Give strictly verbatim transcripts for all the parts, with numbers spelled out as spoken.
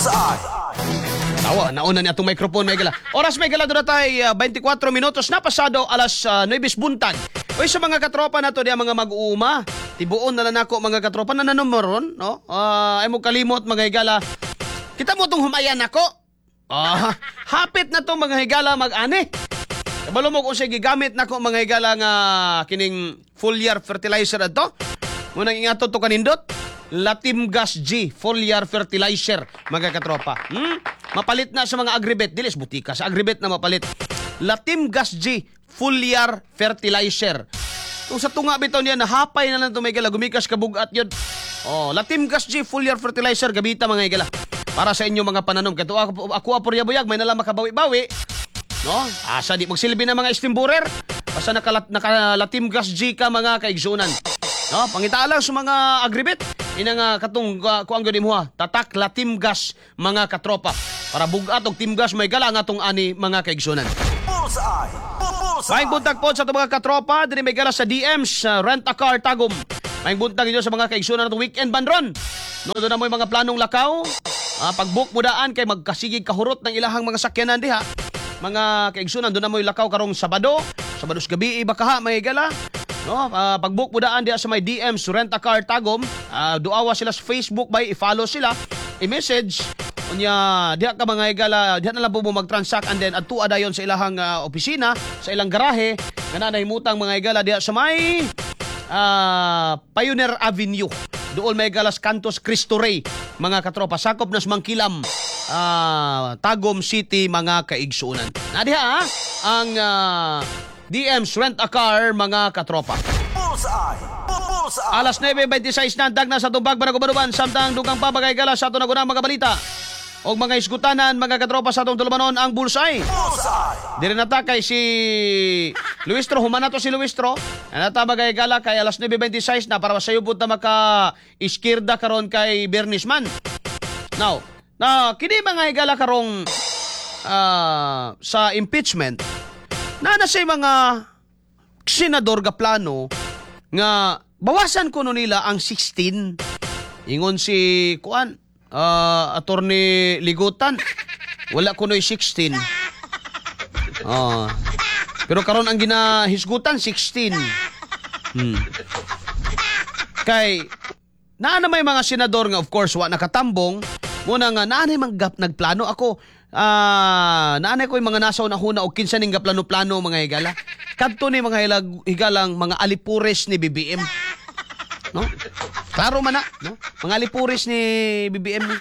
Bullseye. Tawa, nauna niya itong microphone, may gala. Oras may gala, doon na tayo, uh, twenty-four minutos na pasado, alas uh, nine buntag. Uy, sa mga katropa na to, diya mga mag-uuma, tibuon na lang ako mga katropa na nanomeron, no? Uh, ay mo kalimot mga higala. Kita mo itong humayan ako. Ah, uh, hapit na to mga higala mag-ani. Kabalo mo kung siya gigamit na ko mga higala nga kining foliar fertilizer na to. Munang ingato to kanindot. Latim Gas G foliar fertilizer mga katropa. Hmm? Mapalit na sa mga agribet. Dilis butika sa agribet na mapalit. Latim Gas G foliar fertilizer. Kung sa tunga bitaw niya nahapay na lang to mga higala gumikas kabugat yun. Oh, Latim Gas G foliar fertilizer gabita mga higala. Para sa inyo mga pananom. Kato ako, ako apurya-buyag may nalang makabawi-bawi. No? Asa di magsilbi na mga istimburer. Basta naka, naka Latim Gas G ka mga kaigsunan. No? Pangita lang sa mga agribet. Ina nga katong uh, kuang gani mo ha. Tatak Latim Gas mga katropa. Para bugat og Team Gas may gala nga tong ani mga kaigsunan. Bullseye. Bullseye. Maing buntag po sa itong mga katropa. Dili may gala sa D Ms uh, Rent a Car Tagum. Maing buntag nyo sa mga kaigsunan natong weekend bandron. No, doon na mo yung mga planong lakaw. Uh, Pag-book mo daan kay magkasigig kahurot ng ilahang mga sakyanan diha. Mga kaigsunan doon na mo yung lakaw karong Sabado. Sabados gabi iba ka ha may gala. No, uh, pag-book mo daan diha sa may D Ms Rent a Car Tagum. Uh, duawa sila sa Facebook by i-follow sila. I-message. Unya, diha ka mga higala, diha na lang po mo mag-transact and then adtua dayon sa ilahang uh, opisina, sa ilang garahe, nga nahimutang mga higala diha sa may uh, Pioneer Avenue. Doon may galas Cantos Cristo Rey, mga katropa. Sakop na Mangkilam, uh, Tagum City, mga kaigsunan. Na diha ha, ang uh, D Ms Rent a Car, mga katropa. Bullseye. Bullseye. Alas nine twenty-six na dag na sa tubag para kumaduban samtang dugang pabagay gala sa ato na gunang mga balita. Og mga iskutanan, mga katropa sa atong tulumanon ang Bullseye. Bullseye. Dire na ta kay si Luistro, humana to si Luistro. Nata bagay gala kay alas nine twenty-six na para sa yubot na maka-iskirda karon kay Bernisman. Now, na kini mga higala karong uh, sa impeachment na na say mga senador ga plano nga bawasan kuno nila ang sixteen. Ingon si kuan uh, Attorney Ligutan wala kuno'y sixteen. Uh, pero karon ang ginahisgutan sixteen. Hmm. Kay naa na may mga senador nga of course wa nakatambong muna nga naa na mga nagplano ako. Ah, uh, naanay ko yung mga nasaw na huna o kinsa ning plano-plano mga higala. Kadto ni mga hilag, higalang mga alipures ni B B M. No? Klaro man na, no? Mga alipures ni B B M ni.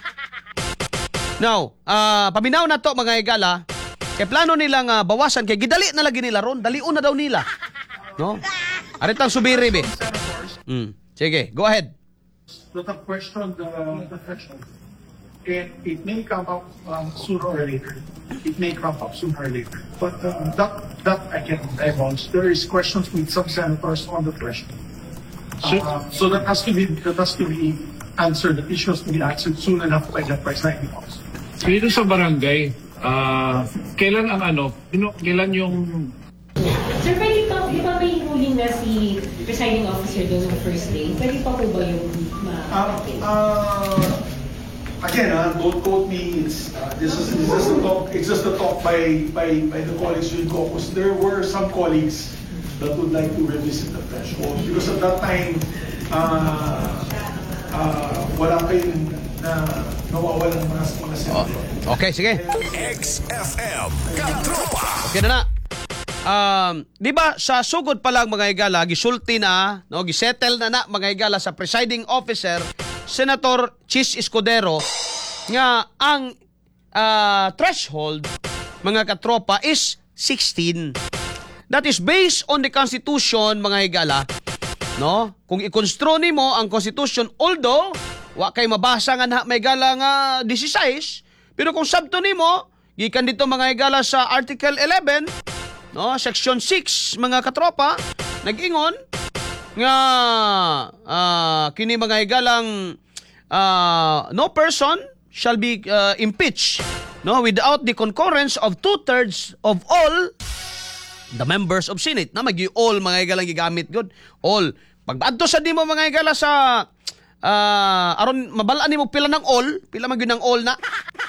Now, ah, uh, paminaw na to mga higala. Kay plano nilang uh, bawasan kay gidali na lagi nila ron, dalion na daw nila. No? Aritang subiri be. Mm. Sige, go ahead. Not a question the, the threshold. It, it may come up um, sooner or later. It may come up sooner or later. But um, that that I can divulge. There is questions with some senators on the threshold. Uh, so that has to be that has to be answered. The issue has to be answered soon enough by the presiding officer. Dito sa barangay, uh, kailan ang ano? Ino, kailan yung Sir, pwede pa, di ba may ruling na si presiding officer doon ng first day? Pwede pa po ba yung ma- Uh, uh, Again, uh, don't quote me. It's, uh, this is this is a talk. It's just a talk by by by the colleagues in caucus. There were some colleagues that would like to revisit the threshold because at that time, uh, uh, wala pa yung na nawawalan mga mga senador. Oh, okay, sige. X F M Katropa. Okay na na. Um, di ba sa sugod pa lang mga higala, gisulti na, no, gisettle na na mga higala sa presiding officer, Senator Chis Escudero, nga ang uh, threshold, mga katropa, is sixteen. That is based on the Constitution, mga higala. No? Kung i-construe mo ang Constitution, although, wa kay mabasa nga na may higala nga sixteen, pero kung sabto nimo, gikan dito mga higala sa Article eleven, no, Section six, mga katropa, nag-ingon nga uh, kini mga higalang uh, no person shall be uh, impeached, no, without the concurrence of two-thirds of all the members of Senate. Na magi all mga higalang gigamit good. All. Pag-adto sa di mo mga higala sa uh, aron mabalaan nimo pila ng all, pila man gyud ng all na.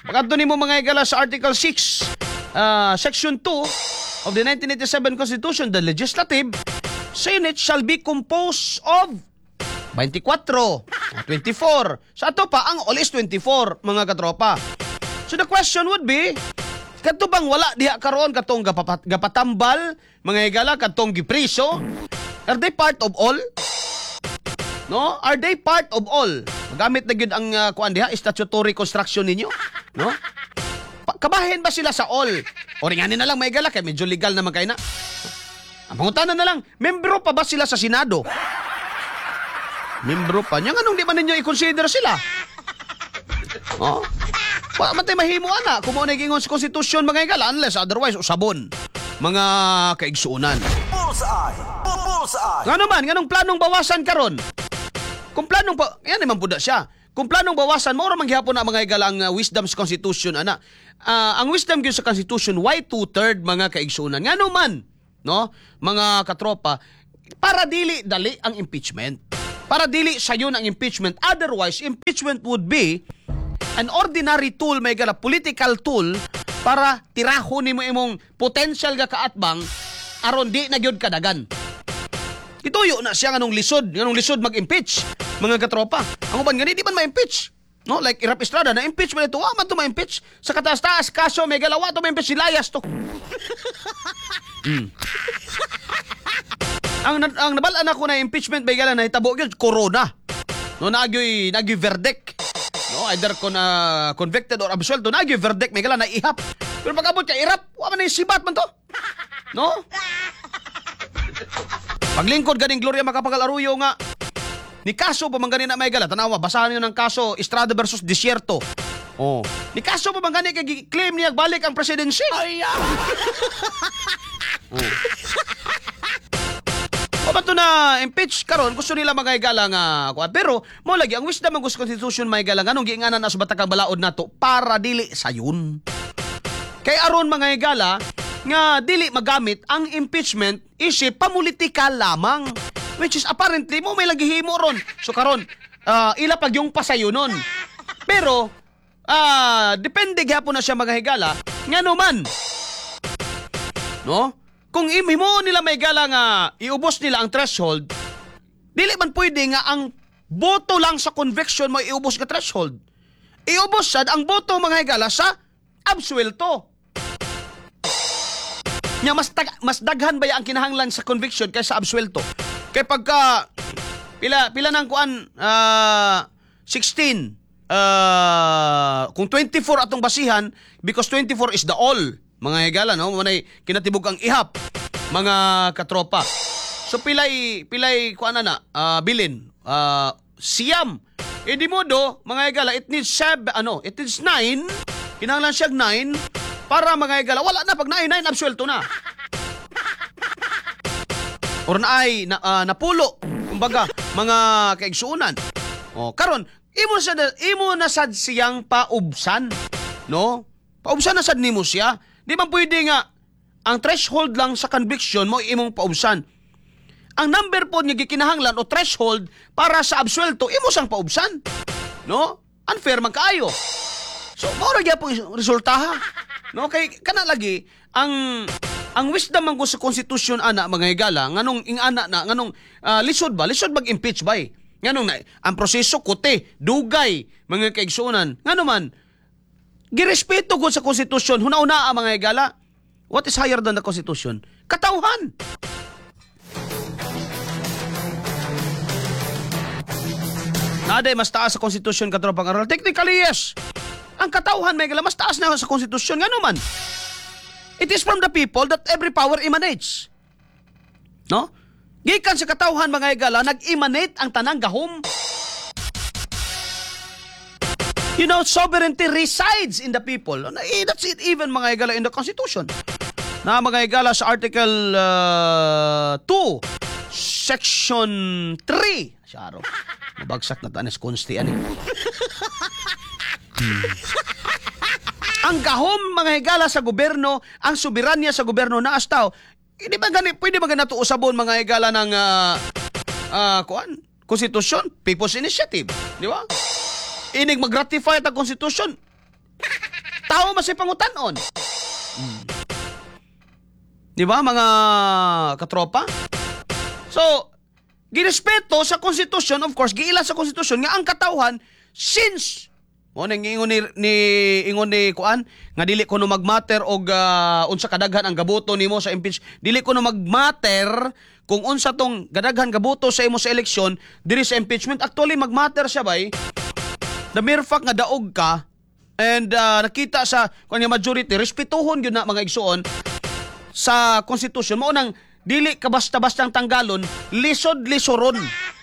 Pagkadto nimo mga higala sa Article six, uh, Section two of the nineteen eighty-seven Constitution, the legislative Senate shall be composed of twenty-four, twenty-four. Sa ato pa, ang all is twenty-four, mga katropa. So the question would be, kadto bang wala diha karon katong gapapat, gapatambal, mga higala, katong gipriso? Are they part of all? No? Are they part of all? Magamit na gyud ang uh, kuan diha, statutory construction ninyo, no? Pa- kabahin ba sila sa all? O ringanin na lang may higala, kay medyo legal naman kay na. Ang pangutanan na lang, membro pa ba sila sa Senado? Membro pa. Yang anong di ba ninyo i-consider sila? Oh? Pa matay mahimo ana kung mo naging sa konstitusyon mga higala, unless otherwise usabon mga kaigsuunan. Bullseye. Bullseye. Nga naman, nga nung planong bawasan karon. Kung planong pa, yan naman po siya. Kung planong bawasan, maura manghihapon na mga higala ang uh, wisdom sa Constitution, ana. Uh, ang wisdom gyud sa Constitution, why two-third mga kaigsuunan? Nga naman, no? Mga katropa, para dili dali ang impeachment. Para dili sayon ang impeachment. Otherwise, impeachment would be an ordinary tool, may gala, political tool, para tirahon nimo imong potential ga kaatbang aron di na gyud kadagan. Ituyo na siya nganong lisod, nganong lisod mag-impeach, mga katropa. Ang uban gani di man ma-impeach. No, like Irap Estrada na impeachment ito, wa man to ma-impeach. Sa kataas-taas kaso may galawa to ma-impeach si Layas to. mm. Ang ang nabalaan ako na impeachment may gala na hitabo gyud corona. No, nagyoy nagyoy verdict. No, either kon uh, convicted or absuelto, nagyoy verdict may gala na ihap. Pero pag abot ka Irap, wa man ni sibat man to. No? Paglingkod ganing Gloria Macapagal Arroyo nga ni kaso pa man gani na may gala, tanawa basahan niyo ng kaso Estrada versus Desierto. Oh, ni kaso pa man gani kay claim niya balik ang presidency. Ay. oh. O ba ito na impeach karon gusto nila mga higala nga kuan, pero mo lagi ang wisdom ang constitution may higala nganong giinganan na sa batakang balaod nato para dili sayon. Kay aron mga higala nga dili magamit ang impeachment isip pamulitikal lamang, which is apparently mo may lagihimo ron. So karon uh, ila pag yung pasayunon. Pero uh, depende gyapon na siya mga higala ngano man. No? Kung imimo nila may gala nga iubos nila ang threshold, dili man pwede nga ang boto lang sa conviction mo iubos ka threshold. Iubos sad ang boto mga higala sa absuelto. Nya mas tag- mas daghan ba ya ang kinahanglan sa conviction kaysa absuelto? Kay pagka pila pila nang kuan uh, sixteen uh, kung twenty-four atong basihan because twenty-four is the all. Mga higala, no? Manay kinatibuk ang ihap, mga katropa. So pilay pilay kuan na uh, bilin uh, siyam. E di modo mga higala, it needs sab ano, it needs nine. Kinahanglan siya nine para mga higala wala na pag nine nine absuelto na. Or na ay na, uh, napulo kumbaga mga kaigsuunan. Oh, karon imo sa imo na sad siyang paubsan, no? Paubsan na sad nimo siya. Di man pwede nga ang threshold lang sa conviction mo imong paubsan. Ang number po niya gikinahanglan o threshold para sa absuelto imo sang paubsan. No? Unfair man kaayo. So mao ra gyapon resulta ha. No kay kana lagi ang ang wisdom man ko sa konstitusyon ana mga higala nganong ing ana na nganong uh, lisod ba lisod mag-impeach ba eh. Nganong na ang proseso kote dugay mga kaigsuonan. Ngano man girespeto gud sa konstitusyon, huna-una ang mga higala. What is higher than the constitution? Katauhan. Naday mas taas sa konstitusyon katropang aral. Technically, yes. Ang katauhan may higala mas taas na sa konstitusyon. Nga naman. It is from the people that every power emanates. No? Gikan sa katauhan mga higala, nag-emanate ang tanang gahom. You know, sovereignty resides in the people. That's it even mga higala in the Constitution. Na mga higala sa Article uh, two, Section three. Siyaro, mabagsak na tanis konsti ani. hmm. Ang gahom mga higala sa gobyerno, ang soberanya sa gobyerno na astaw. Hindi ba gani, pwede ba ganito usabon mga higala ng uh, uh, kuan? Constitution, People's Initiative. Di ba? Inig mag-ratify at ang konstitusyon. tao masay pangutanon. Hmm. Di ba, mga katropa? So, girespeto sa konstitusyon, of course, giila sa konstitusyon nga ang katawhan since mo nang ingon ni, ni ingon ni kuan nga dili ko no magmatter og uh, unsa kadaghan ang gaboto nimo sa impeach, dili ko no magmatter kung unsa tong gadaghan gaboto sa imo sa eleksyon diri sa impeachment. Actually magmatter siya bay the mere fact nga daog ka and uh, nakita sa kanya majority respetuhon gyud na mga igsuon sa konstitusyon mo nang dili ka basta-bastang tanggalon, lisod-lisoron.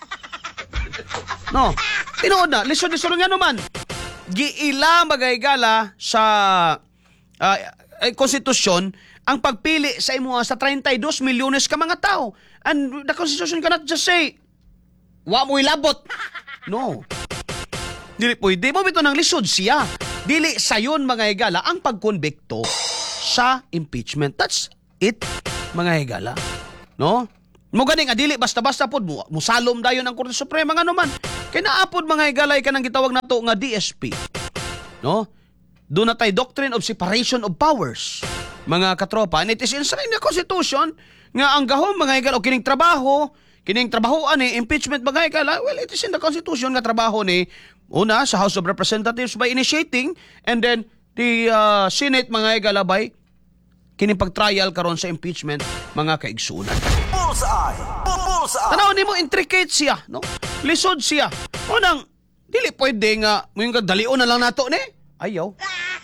No, tinuod na, lisod-lisoron nga naman. Giila magaygala sa uh, eh, konstitusyon ang pagpili sa imo sa thirty-two milyones ka mga tao. And the constitution cannot just say, wa mo ilabot. No. Dili pwede mo bito ng lisod siya. Dili sayon mga higala ang pagkonbikto sa impeachment. That's it, mga higala. No? Mo gani nga dili basta-basta pod mo musalom dayon ang Korte Suprema nga naman. Kay naapod mga higala ka nang gitawag nato nga D S P. No? Do na tay doctrine of separation of powers. Mga katropa, and it is enshrined in the Constitution nga ang gahom mga higala o kining trabaho, kining trabahoan ni impeachment mga higala, well, it is in the Constitution nga trabaho ni una sa House of Representatives by initiating and then the uh, Senate mga higala by kining pag-trial karon sa impeachment mga kaigsunan. Bullseye! Bullseye! Tanaw nimo intricate siya, no? Lisod siya. Unang dili pwede nga mo yung dalion na lang nato ni. Ayaw.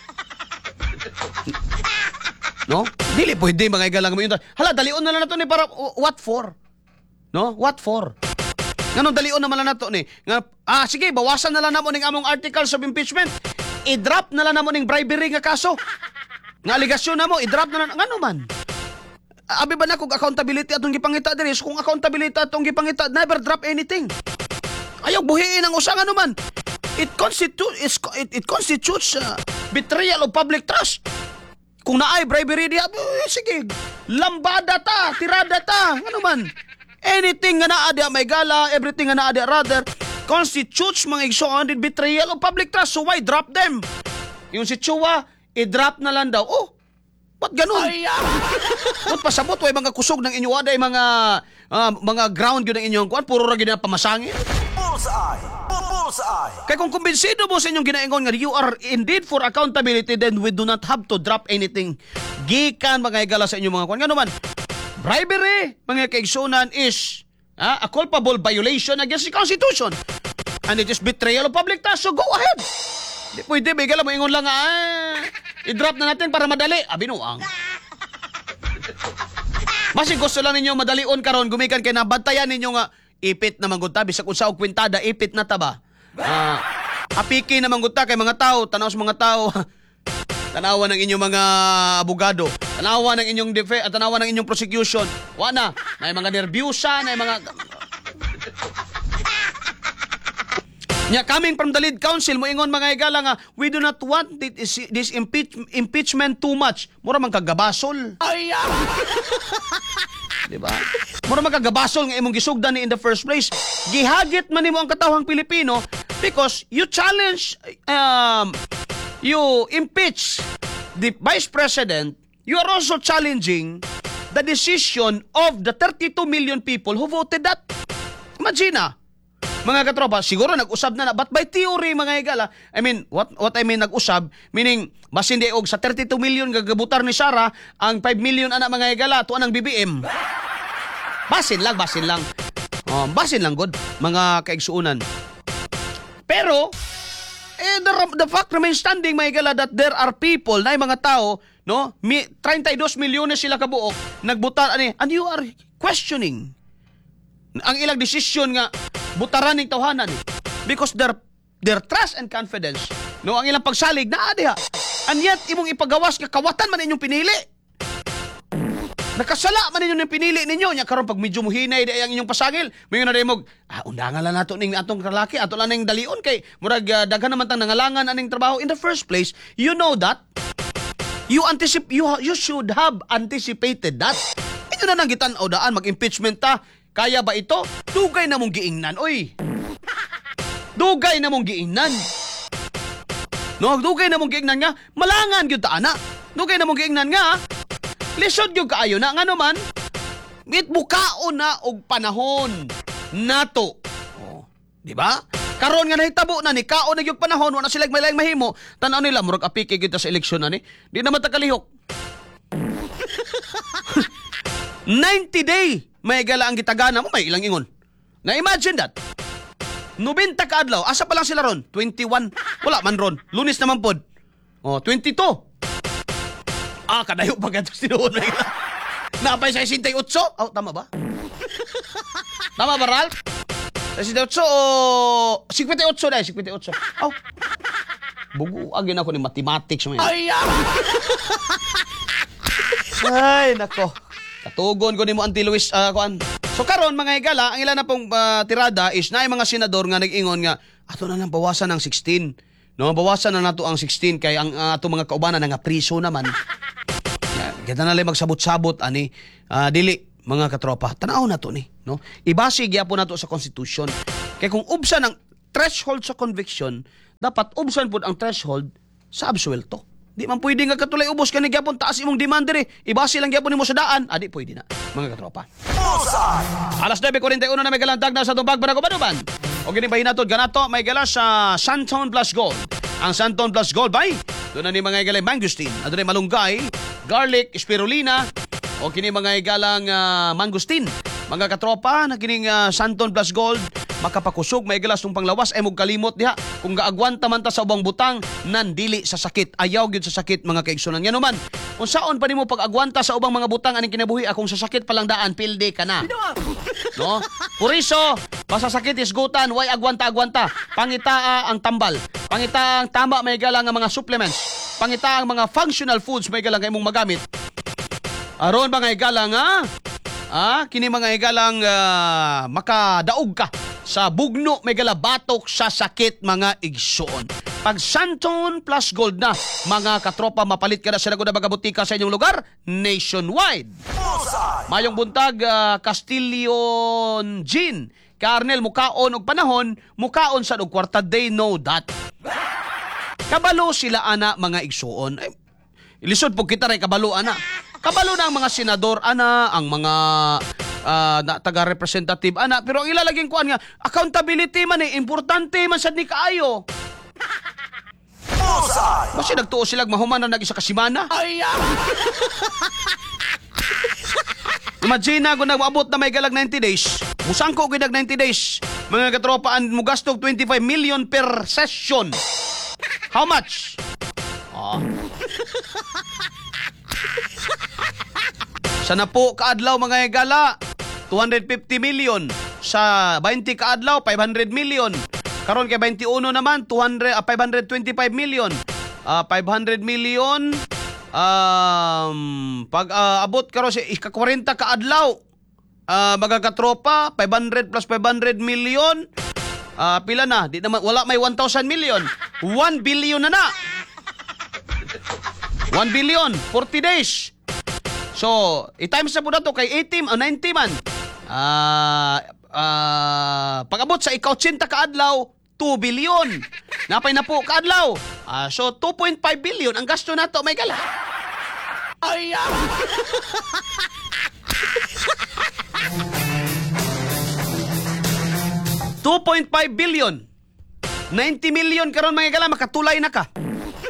No? Dili pwede mga igalang mo yun. Hala, dalion na lang nato ni para what for? No? What for? Ganun dalion naman lang nato ni. Nga, ah, sige, bawasan na lang namo ning among articles of impeachment. I-drop na lang namo ning bribery nga kaso. Nga aligasyon na mo, i-drop na lang. Nga naman. Abi ba na kung accountability atong gipangita diri? So kung accountability atong gipangita, never drop anything. Ayaw buhiin ang usa nga naman. It constitutes it, it constitutes uh, betrayal of public trust. Kung naay bribery diya, eh, sige, lambada ta, tirada ta, ano man. Anything nga naa diya may gala, everything nga naa diya rather constitutes mga igsoon betrayal of public trust. So why drop them? Yung si Chua, i-drop na lang daw. Oh, ba't ganun? Ba't pasabot? Way mga kusog ng inyo aday mga uh, mga ground yun ng inyong kuan, puro ra gyud na pamasangin. Bullseye! Bullseye! Kaya kung kumbinsido mo sa inyong ginaingon nga you are indeed for accountability, then we do not have to drop anything. Gikan mga higala sa inyong mga kuan. Nga naman, bribery, mga kaigsunan is uh, a culpable violation against the Constitution. And it is betrayal of public trust. So go ahead. Di pwede, may gala mo ingon lang nga, ah, i-drop na natin para madali. Abi nuang. Mas gusto lang ninyo madalion karon gumikan kay nabantayan ninyo nga ipit na manggunta bisag unsa og kwintada ipit na ta ba. Ah, apiki na manggunta kay mga tao, tanaw sa mga tao. Tanawan ng inyong mga abogado, tanawan ng inyong defense, at tanawan ng inyong prosecution. Wa na, may mga nerbyusa, may mga nya coming from the lead council mo ingon mga higala nga we do not want this, this impeach, impeachment too much. Mura man kagabasol. Ay. Di ba? Mura man kagabasol nga imong gisugdan ni in the first place. Gihagit man nimo ang katawhang Pilipino because you challenge um you impeach the vice president. You are also challenging the decision of the thirty-two million people who voted that. Imagine na. Mga katropa, siguro nag-usab na na. But by theory, mga higala, I mean, what what I mean nag-usab, meaning, basin di og sa thirty-two million gagabutar ni Sara, ang five million anak mga higala, tuan ang B B M. Basin lang, basin lang. Oh, basin lang, good, mga kaigsuunan. Pero, eh, the, the fact remains standing, mga higala, that there are people, na mga tao, no, thirty-two milyones sila kabuok, nagbutar, ani, and you are questioning ang ilang desisyon nga butaran ng tawhanan eh. Because their their trust and confidence, no, ang ilang pagsalig na adiha. And yet imong ipagawas nga kawatan man inyong pinili. Nakasala man inyong pinili ninyo nya karon pag medyo muhinay di ang inyong pasagil. Mayon na mo, ah undangan lang nato ning atong kalaki, ato lang ning dalion kay murag uh, daghan naman tang nangalangan aning trabaho in the first place. You know that. You anticipate you you should have anticipated that. Inyo na nang gitan-aw daan mag-impeachment ta. Kaya ba ito? Dugay na mong giingnan, oy. Dugay na mong giingnan. No, dugay na mong giingnan nga, malangan gyud ta ana. Dugay na mong giingnan nga, lisod gyud kaayo na ngano man. Mit bukaon na og panahon nato. Oh, di ba? Karon nga nahitabo na ni kaon na gyud panahon wala sila malayang mahimo. Tan-aw nila murag apike gyud ta sa eleksyon ani. Di naman ta kalihok. ninety day may gala ang gitagana mo may ilang ingon. Na imagine that. ninety ka adlaw, asa pa lang sila ron? twenty-one. Wala man ron. Lunes naman pod. Oh, twenty-two. Ah, kadayo pa gato sinuon. Napay sa sixty-eight. Oh, tama ba? Tama ba, Ralph? sixty-eight o fifty-eight na, fifty-eight. Oh. Bugu agin ako ni mathematics mo. Ay, Ay, nako. Katugon ko nimo Auntie Luis uh, kuan. So karon mga higala, ang ilan na pong uh, tirada is na mga senador nga nag-ingon nga ato na lang bawasan ang sixteen. No, bawasan na nato ang sixteen kay ang uh, ato mga kaubanan nga priso naman. Kita na lang magsabot-sabot ani uh, dili mga katropa. Tanaw na to ni, no? Ibase gyapon nato sa constitution. Kay kung ubsan ang threshold sa conviction, dapat ubsan pud ang threshold sa absuelto. Di man pwede nga katulay ubos kani gyapon taas imong demand diri. Ibase lang gyapon nimo sa daan. Adi pwede na, mga katropa. Bullseye. Alas nine forty-one na may galantag na sa tubag para kubanuban. O gini bahinatod ganato may gala sa Santon Plus Gold. Ang Santon Plus Gold bay doon na ni mga igalay mangosteen, adto ni malunggay, garlic, spirulina o kini mga igalang uh, mangosteen. Mga katropa na kining uh, Santon Plus Gold makapakusog may galas tong panglawas ay mog kalimot diha kung gaagwanta man ta sa ubang butang nandili sa sakit ayaw gyud sa sakit mga kaigsunan ngano man unsaon pa nimo pag-agwanta sa ubang mga butang aning kinabuhi akong sa sakit palang daan pilde ka na no puriso basta sakit isgutan way agwanta-agwanta pangitaa ang tambal pangitaa ang tama may galang nga mga supplements pangitaa ang mga functional foods may galang imong magamit aron mga igalang ha ah kini mga igalang uh, makadaog ka sa bugno may galabatok sa sakit mga igsoon. Pag Santon Plus Gold na, mga katropa mapalit ka na sa naguna mga butika sa inyong lugar nationwide. Bullseye. Mayong buntag uh, Castillion Gin, Karnel mukaon og panahon, mukaon sa og kwarta day no that. Kabalo sila ana mga igsoon. Ay, ilisod po kita ray kabalo ana. Kabalo na ang mga senador ana, ang mga uh, na, taga-representative ana, pero ang ilalaging kuan nga accountability man eh, importante man sad ni kaayo. Bullseye. Basi nagtuo sila mahuman na nag-isa ka simana. Ay, imagine na kung nag-abot na may galag ninety days, musangko ko nag ninety days, mga katropaan mo gastog twenty-five million per session. How much? Oh. Sa napo kaadlaw mga higala, two hundred fifty million. Sa twenty kaadlaw, five hundred million. Karon kay twenty-one naman, two hundred, uh, five hundred twenty-five million. Uh, five hundred million. Um, pag uh, abot karon si ika-forty kaadlaw, uh, mga katropa, five hundred plus five hundred million. Uh, pila na? Di naman, wala may one thousand million. one billion na na. one billion, forty days. So, i-times na po na to kay eighty o ninety man. Ah, uh, uh, pag-abot sa ika-eighty kaadlaw, two billion. Napay na po kaadlaw. Uh, so, two point five billion ang gasto na to. May gala. Ay, ah. two point five billion. ninety million karon mga gala, makatulay na ka.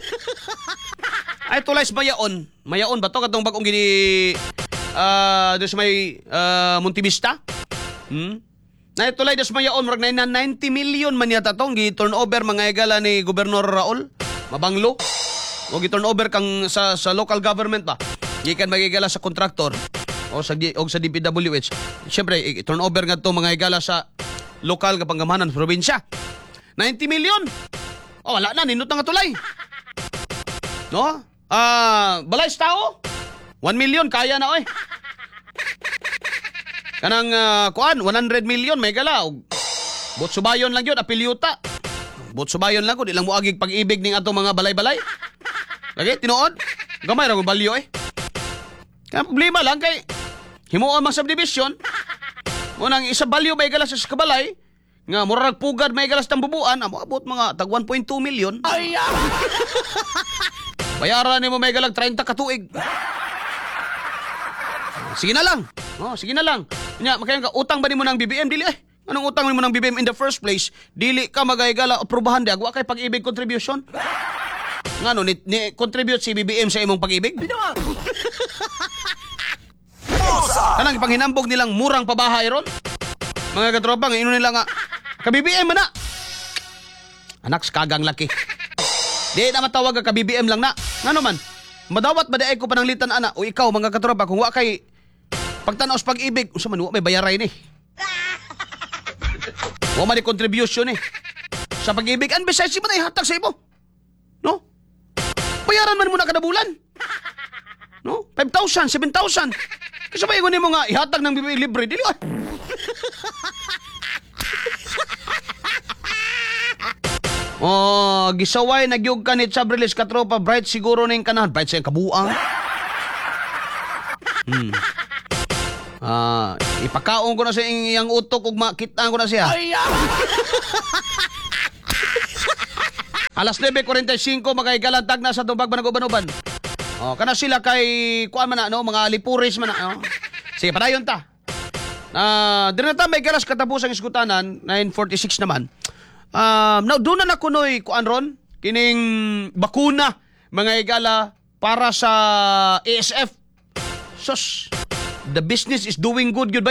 Ay tulay sa mayaon. Mayaon ba to katong bagong gini uh, dos may uh, Montivista? Hmm? Na tulay dos mayaon murag na ninety million man yata tong gi-turnover mga igala ni Gobernador Raul Mabanglo. O gi-turnover kang sa sa local government ba. Gikan magigala sa kontraktor o sa o sa D P W H. Syempre i-turnover nga to mga igala sa lokal nga panggamahanan sa probinsya. ninety million. Oh, wala na ninot na nga tulay. No? Ah, uh, balay sa tao? one million kaya na oy. Kanang uh, kuan one hundred million may galaw. Botsubayon lang yun, apelyuta. Botsubayon lang ko, di lang mo agig pag-ibig ning ato mga balay-balay. Lagi tinuod. Gamay ra ko balyo eh. Kaya problema lang kay himuon mang subdivision. Unang isa balyo may gala sa kabalay, nga murag pugad may galas ng bubuan, amo abot mga tag one point two million. Ay, Bayaran nimo may galag thirty ka tuig. Sige na lang. Oh, sige na lang. Nya, makayan ka utang ba nimo ng B B M dili eh? Anong utang nimo ng B B M in the first place? Dili ka magayagala aprubahan di agwa kay pag-ibig contribution. Ngano ni, ni contribute si B B M sa imong pag-ibig? Bullseye. Kanang panghinambog nilang murang pabahay ron. Mga katropa, ngayon nila nga ka-B B M man na. Anak kagang laki. Di na matawag ka B B M lang na. Ngano man? Madawat ba di ay ko pananglitan ana o ikaw mga katropa kung wa kay pagtanaw sa pag-ibig, unsa man wa may bayaray ni. Wa man ni contribution eh. Sa pag-ibig, and besides, si man ay hatag sa imo. No? Bayaran man mo na kada bulan. No? five thousand, seven thousand. Kasi ba ingon mo nga, ihatag ng bibig libre. Dili ah. Oh, gisaway, nagyug ka ni Chabrilis katropa, bright siguro na yung kanahan. Bright sa yung kabuang. Hmm. Ah, ipakaon ko na sa iyang utok ug makitaan ko na siya. Alas nine forty-five magay galantag na sa tubag banag-uban-uban. Oh, kana sila kay kuan man na no, mga lipuris man na. Oh. Sige, padayon ta. Ah, uh, dinata may galas katapos ang iskutanan, nine forty-six naman. Um, now doon na nakunoy kuan ron kining bakuna mga igala para sa A S F. Sus. The business is doing good, good ba?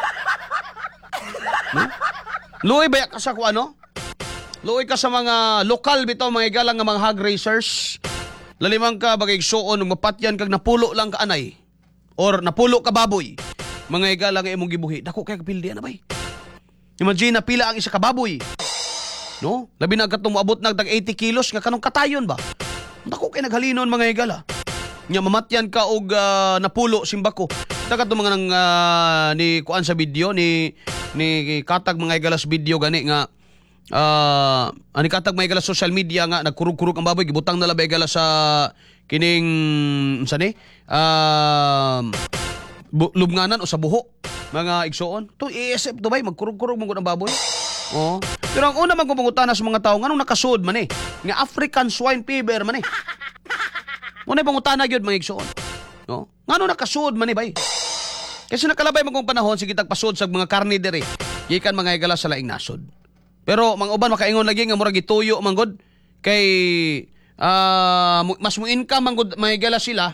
Hmm? Luoy ba ka sa kung ano? Luoy ka sa mga lokal bitaw, mga igalang nga mga hog racers. Lalimang ka bagay suon, mapatyan kag napulo lang ka anay. Or napulo ka baboy. Mga igalang nga imong gibuhi. Dako kay kapildi na ba? Imagine na pila ang isa ka baboy. No? Labi na katong moabot na tag eighty kilos nga kanong katayon ba? Dako kay naghalinon mga igala. Nya mamatyan ka og uh, napulo simbako. Dagat mga nang uh, ni kuan sa video ni ni katag mga igalas video gani nga uh, ani katag mga igalas social media nga nagkurug-kurug ang baboy gibutang na labay igalas sa kining unsa ni uh, lubnganan o sa buho mga igsoon to A S F to bay magkurug-kurug mo ang baboy. Oh. Pero ang una man kong pangutana sa mga tao nganong nakasud man eh nga African swine fever man eh. Muna pangutana gyud mga igsoon. No? Ngano nakasud man eh bay? Kasi nakalabay magong panahon sige tagpasod sa mga karne diri. Gikan mga igala sa laing nasod. Pero mga uban makaingon lagi nga murag gituyo manggod kay uh, mas mo income manggod mga igala sila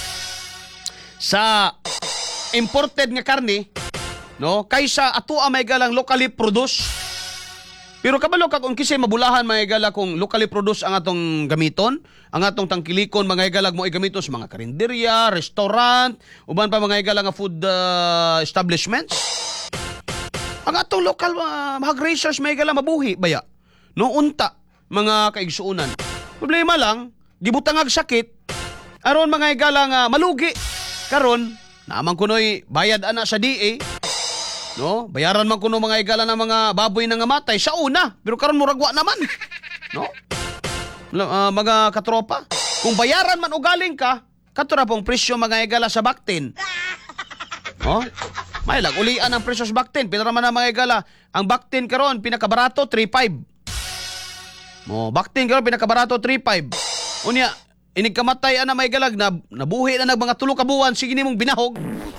sa imported nga karne no kaysa ato ang mga igalang locally produced. Pero kabalo ka kung kisay mabulahan mga igala kung locally produced ang atong gamiton, ang atong tangkilikon mga igalag mo igamiton sa mga karinderya, restaurant, uban pa mga igala nga food uh, establishments. Ang atong local uh, hog racers mga igala mabuhi baya. No unta mga kaigsuunan. Problema lang, gibutang ag sakit aron mga igala nga malugi. Karon naman kunoy bayad ana sa D A. No, bayaran man kuno mga igala ng mga baboy na nga matay sa una, pero karon muragwa naman. No? Uh, mga katropa, kung bayaran man ugaling ka, kato na pong presyo mga igala sa baktin. Oh? May lang ulian ang presyo sa baktin. Pila man ang mga igala, ang baktin karon pinakabarato three five. Mo, baktin karon pinakabarato three five. Unya, inig kamatay ana mga igalag na nabuhi na nag mga tulo ka buwan sige nimong binahog.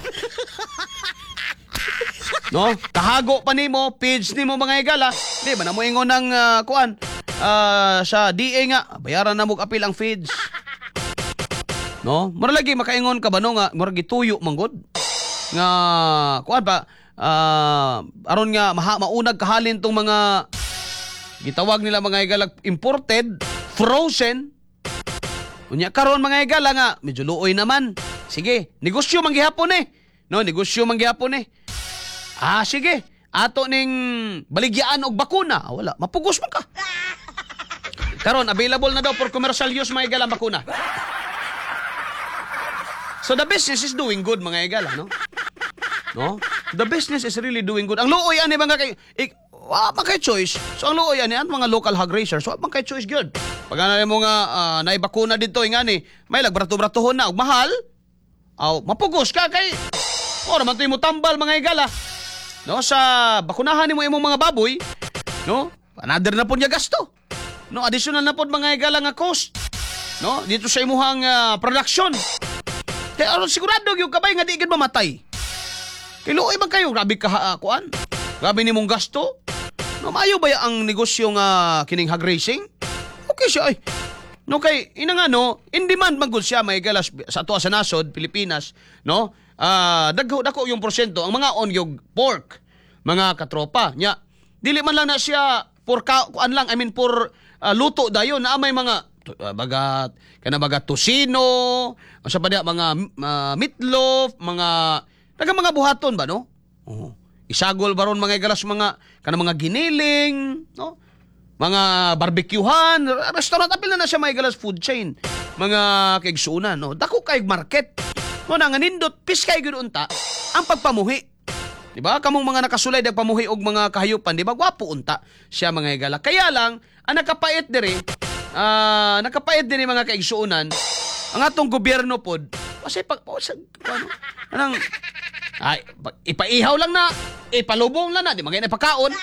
No? Kahago pa nimo, page nimo mga igala. Di ba na mo ingon ng uh, kuan uh, sa D A nga bayaran na mo apil ang feeds. No? Mura lagi makaingon ka ba no nga mura gituyo manggod. Nga kuan pa uh, aron nga maha, maunag kahalin tong mga gitawag nila mga igala imported, frozen. Unya karon mga igala nga medyo luoy naman. Sige, negosyo man gihapon eh. No, negosyo man gihapon eh. Ah, sige. Ato ning baligyaan og bakuna. Ah, wala. Mapugos man ka. Karon, available na daw for commercial use mga igala bakuna. So the business is doing good mga igala, no? No? The business is really doing good. Ang luoy ani mga kay ik, wa man kay choice. So ang luoy ani ang mga local hog racers, so man kay choice gyud. Pag ana mo nga uh, naay bakuna dito ingani, may lagbrato-bratohon na og mahal. Aw, mapugos ka kay ora man mo tambal mga igala. No, sa bakunahan nimo imong mga baboy, No? Another na po niya gasto. No, additional na po mga igala nga cost. No, dito sa imuhang ah, production. Kaya ano, sigurado yung kabay nga di gid mamatay. Kiluoy man kayo, grabe ka uh, kuan. Grabe nimong gasto. No, maayo ba ya ang negosyo nga kining hog racing? Okay siya ay. No kay ina nga no, in demand man gud siya may galas sa ato sa nasod Pilipinas, no? Ah, dagko dako yung porsyento ang mga onyog pork, mga katropa nya. Dili man lang na siya for ka, kuan lang, I mean for ah, luto dayon na may mga uh, bagat kana bagat tosino, sa pa mga uh, meatloaf, mga taga mga buhaton ba no? Oh. Isagol baron mga galas mga kana mga giniling, no? Mga barbecuehan, restaurant apil na na siya may galas food chain. Mga kaigsuunan, no? Dako kay market. No na nga nindot piskay gyud unta ang pagpamuhi. Di ba? Kamong mga nakasulay dag pamuhi og mga kahayupan, di ba? Gwapo unta siya mga igala. Kaya lang ang nakapait diri, ah, uh, nakapait diri mga kaigsuunan, ang atong gobyerno pod, kasi pag sa ano, anang ay ipaihaw lang na, ipalubong lang na, di magay na pagkaon.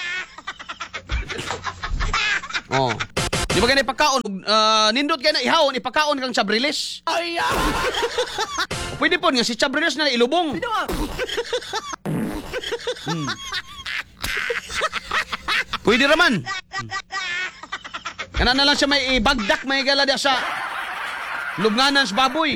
Oh. Di ba ganyan ipakaon? Uh, nindot kayo na ihawon, ipakaon kang Chabriles. Ay, ah! O pwede po nga si Chabriles na ilubong. Hmm. Pwede raman. Hmm. Kana na lang siya may ibagdak, may gala dia sa lubnganan sa baboy.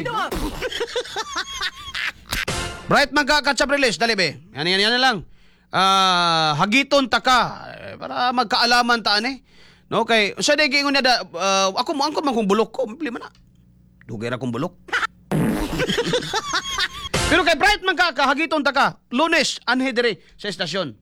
Bright magka ka Chabriles, dali be. Yan, yan, yan na lang. Uh, hagiton ta ka. Para magkaalaman taan eh. No, kay sa day gingon na da, uh, ako mo angkon man kung bulok ko, mabili man na. Dugay ra kong bulok. Pero kay Bright man ka, kahagiton ta ka. Lunes, anhe dire sa estasyon.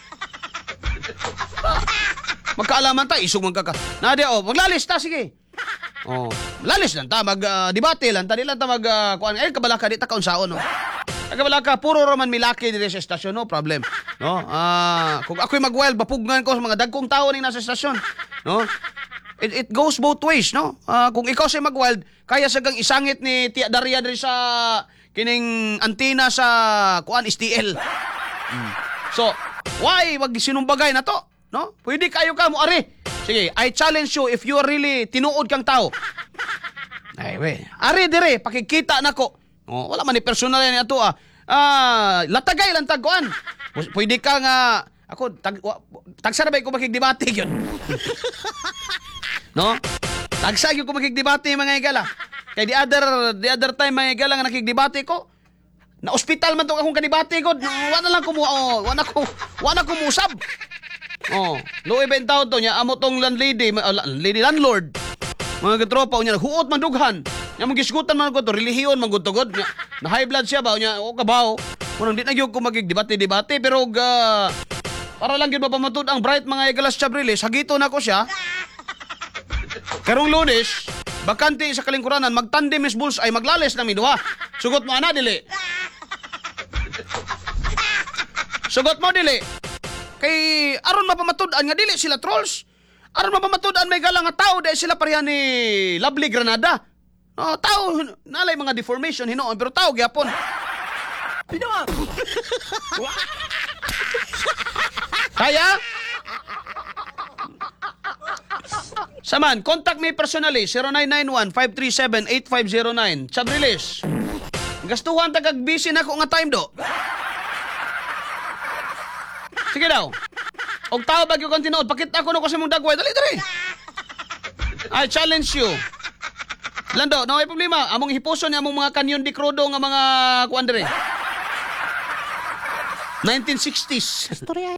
Magkaalaman ta, isog man ka ka. Nadia, oh, maglalis ta, sige. Oh, lalis lang ta, mag uh, debate lang ta, di lang ta mag uh, kuan ay kabalaka di ta kaunsaon, no. Kabalaka puro raman milaki dire sa estasyon, no problem. No? Ah, uh, kung ako'y mag-wild, bapugnan ko sa mga dagkong tao ning nasa estasyon. No? It, it goes both ways, no? Uh, kung ikaw say mag-wild, kaya sa gang isangit ni Tia Daria diri sa kining antina sa kuan S T L. Hmm. So, why wag sinumbagay na to? No? Pwede kayo ka mo ari. Sige, I challenge you if you are really tinuod kang tao. Ay, we. Ari dire, pakikita nako. Oh, wala man ni personal yan ato ah. Ah, latagay lang tagkuan. Pwede ka nga ako tag tagsa na ba ko makigdebate yun. No? Tagsa gyud ko makigdebate mga igala. Kay the other the other time mga igala nga nakigdebate ko, na ospital man tong akong kadebate ko. Wala lang ko mo oh, wala ko wala ko musab. Oh, luoy ben tawo to nya amo tong landlady, uh, lady landlord. Mga katropa unya huot man dughan. Nya magisgutan man ko to relihiyon man gud tugod. Na high blood siya ba unya o kabaw. Kunang di na gyud ko magigdebate-debate pero uh, para lang gyud mapamatud ang Bright mga igalas Chabriles, hagito na ko siya. Karong Lunes, bakante sa kalingkuranan, magtandem is bulls ay maglales na miduha. Sugot mo ana dili. Sugot mo dili. Kay aron mapamatud-an nga dili sila trolls. Aron mapamatud-an may galang nga tao dahil sila pareha ni Lovely Granada. Oh, tao nalay mga deformation hinoon pero tao gyapon. Pinawa. Kaya Saman, contact me personally zero nine nine one five three seven eight five zero nine. Chabriles. Gastuhan ta kag busy na ko nga time do. Sige daw. Og tao bagyo kon tinuod, pakita ko no kasi mong dagway. Dali dali. I challenge you. Lando, no may problema. Among hipuson among mga kanyon di crudo nga mga kuan dire. nineteen sixties. Storya.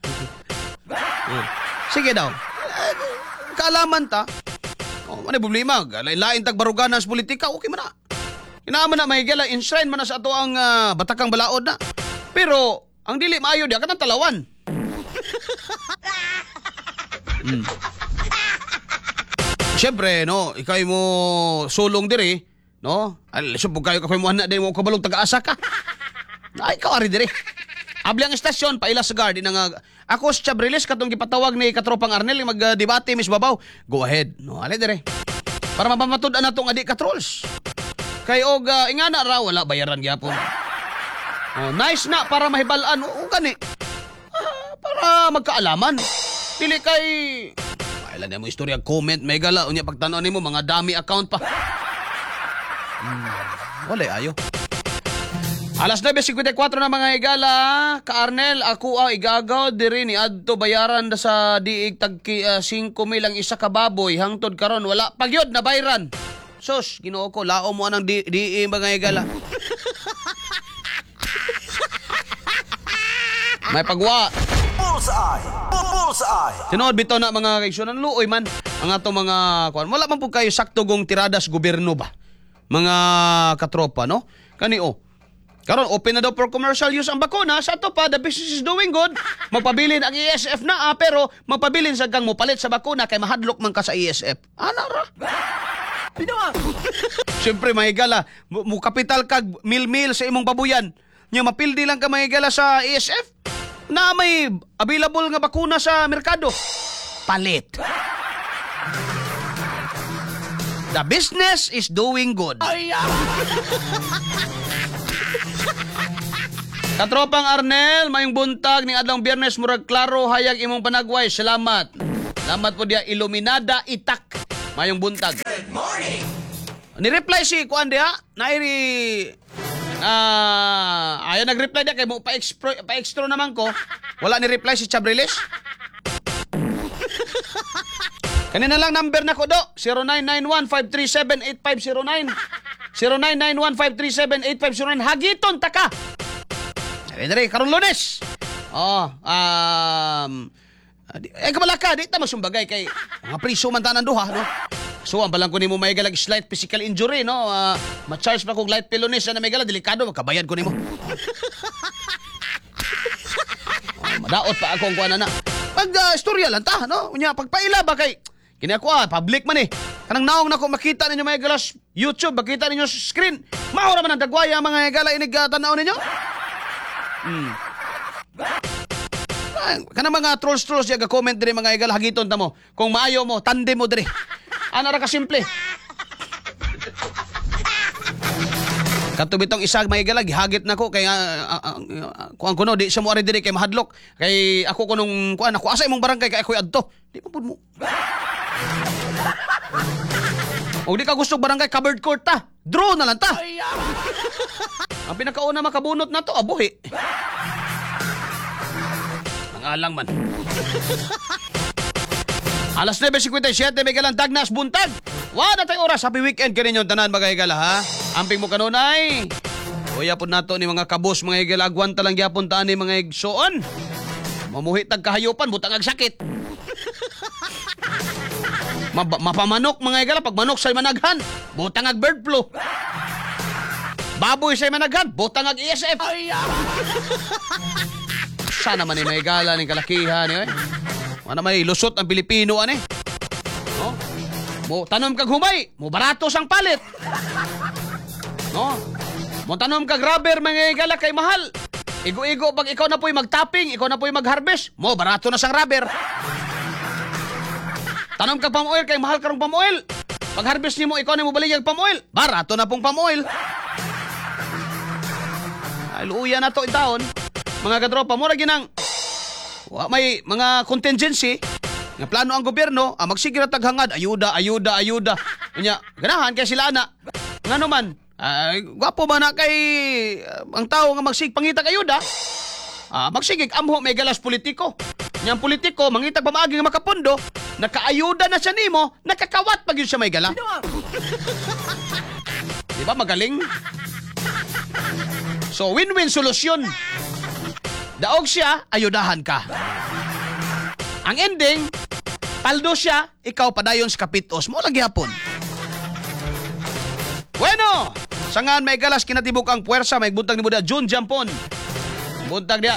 Sige daw. Kaalaman ta. Oh, ano problema? Lain-lain tag baruganan sa politika, okay man na. Kinaaman na may gala enshrine man na sa ato ang uh, batakang balaod na. Pero ang dili maayo dia kanang talawan. Hmm. Siyempre, no, ikay mo sulong diri, no? Al subog kayo kakoy mo ana din mo kabalog taga-asa ka. Ay, ikaw ari diri. Abli ang estasyon paila sa guard nga ako sa Chabriles katong gipatawag ni katropang Arnel mag-debate Miss Babaw. Go ahead, no, ali diri. Para mapamatud-an natong adik ka trolls. Kay og uh, ingana ra wala bayaran gyapon. Oh, nice na para mahibal-an o gani. Uh, para magkaalaman. Dili kay Kailan mo istorya comment may gala unya pagtan-aw nimo mga dami account pa. Hmm, wala ayo. Alas nine fifty-four na mga higala, ka Arnel, ako ang igagaw diri ni adto bayaran da sa diig tag uh, five mil ang isa ka baboy hangtod karon wala pagyod na bayran. Sus, Ginoo ko lao mo anang di, di mga higala. May pagwa. Bullseye! Bullseye! Tinood bitaw na mga kaigsunan luoy man ang atong mga kuan. Wala man pud kayo sakto gong tiradas gobyerno ba. Mga katropa no? Kani oh. Karon open na daw for commercial use ang bakuna. Sa ato pa, the business is doing good. Magpabilin ang E S F na ah, pero magpabilin sa kang mopalit sa bakuna kay mahadlok man ka sa E S F. Ana ra? Pinawa. Siyempre mahigala, mo kapital kag mil-mil sa imong babuyan. Nya mapildi lang ka mahigala sa E S F na may available nga bakuna sa merkado. Palit. The business is doing good. Katropang Arnel, mayong buntag ni adlong Biyernes murag klaro hayag imong panagway. Salamat. Salamat po dia Iluminada Itak. Mayong buntag. Good morning. Ni-reply si kuan dia, nairi ah uh, ayo nag-reply dia kay mo pa extra pa extra naman ko. Wala ni reply si Chabriles. Kanina lang number na ko do, zero nine nine one five three seven eight five zero nine. zero nine nine one five three seven eight five zero nine. Hagiton taka. Dere, karong Lunes. Oh, um eh kamalaka, di ta masumbagay kay mga priso man tanan duha, no? So ang balang ko nimo may galag slight physical injury, no? Uh, ma-charge pa kog light pelonis na may gala delikado makabayad ko nimo. Oh, madaot pa ako ang kuana na. Pag uh, istorya lang ta, no? Unya pagpaila ba kay kini ako ah, public man eh. Kanang naong nako makita ninyo may galas YouTube, makita ninyo sa screen. Mao ra man ang dagwaya mga gala inig uh, tanaw ninyo. Hmm. Kana mga trolls trolls yaga comment diri mga igal hagiton ta mo. Kung maayo mo tandem mo diri. Ana ra ka simple. Kato bitong isa mga igal gihagit nako kay uh, uh, uh, kuan kuno di sa mo ari diri kay mahadlok. Kay ako kunong kuan ako asa imong barangay kay ako adto. Di pa pud mo. O di ka gusto barangay covered court ta. Draw na lang ta. Ang pinakauna makabunot na to, abuhi. Ang alang man. Alas nine fifty-seven, may galang tagnas buntag. Wala tayo oras, happy weekend ka ninyong tanan mga higala ha. Amping mo kanunay. Uya po nato ni mga kabos, mga higala. Agwan talang yapon taan ni mga higsoon. Mamuhi tag kahayupan, butang ag sakit. Mab- mapamanok mga higala, pag manok sa'y managhan, butang ag bird flu. Baboy sa'y managhan, butang ag E S F. Sana man ni may gala ng kalakihan eh. Ano may lusot ang Pilipino ane. No? Mo tanom kag humay, mo barato sang palit. No? Mo tanom kag rubber mga gala kay mahal. Igo-igo pag ikaw na po'y magtapping, ikaw na po'y mag-harvest, mo barato na sang rubber. Tanom kag palm oil kay mahal karong palm oil. Pag harvest nimo ikaw na mo baligya palm oil, barato na pong palm oil. Ay luya na to itaon. Mga katropa, mura ginang may mga contingency nga plano ang gobyerno, ah, magsige na taghangad, ayuda, ayuda, ayuda. Unya, ganahan kay sila na. Ngano man, ay gwapo ba na kay uh, ang tao nga magsig pangitag ayuda? Ah, magsigig amho may galas politiko. Nyang politiko mangitag pamaagi nga makapondo, nakaayuda na siya nimo, nakakawat pag yun siya may gala. Di ba magaling? So win-win solusyon. Daog siya, ayudahan ka. Ang ending, paldo siya, ikaw padayon sa kapitos mo lagi hapon. Bueno, sangan may galas kinatibok ang puwersa, may buntag ni Buda June Jampon. Buntag dia.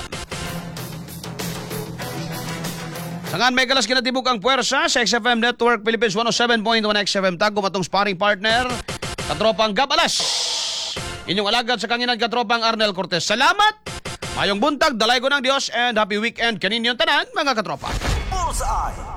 Sangan may galas kinatibok ang puwersa sa X F M Network Philippines one oh seven point one X F M Tagum atong sparring partner, katropang Gabalas. Inyong alagad sa kanginan katropang Arnel Cortez. Salamat! Mayong buntag, dalay ko ng Diyos and happy weekend kaninyong tanan mga katropa. Bullseye!